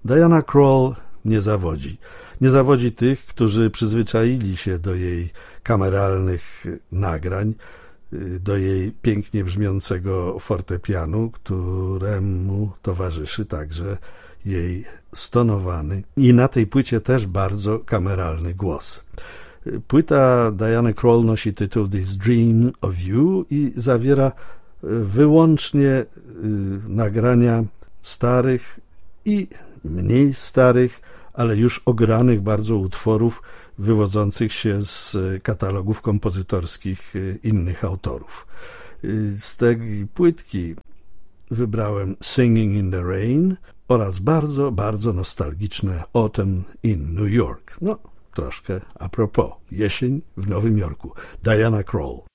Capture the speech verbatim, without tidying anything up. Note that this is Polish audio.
Diana Krall nie zawodzi. Nie zawodzi tych, którzy przyzwyczaili się do jej kameralnych nagrań, do jej pięknie brzmiącego fortepianu, któremu towarzyszy także jej stonowany i na tej płycie też bardzo kameralny głos. Płyta Diany Krall nosi tytuł This Dream of You i zawiera wyłącznie nagrania starych i mniej starych, ale już ogranych bardzo utworów wywodzących się z katalogów kompozytorskich innych autorów. Z tej płytki wybrałem Singing in the Rain oraz bardzo, bardzo nostalgiczne Autumn in New York. No, troszkę a propos. Jesień w Nowym Jorku. Diana Krall.